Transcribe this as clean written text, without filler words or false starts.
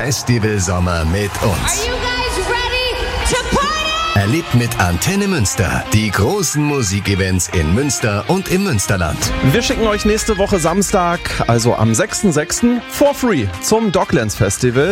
Festivalsommer mit uns. Are you guys ready to party? Erlebt mit Antenne Münster die großen Musikevents in Münster und im Münsterland. Wir schicken euch nächste Woche Samstag, also am 6.6. for free zum Docklands Festival.